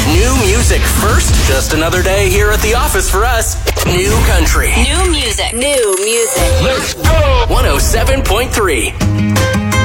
New music first. Just another day here at the office for us. New country. New music. New music. Let's go! 107.3.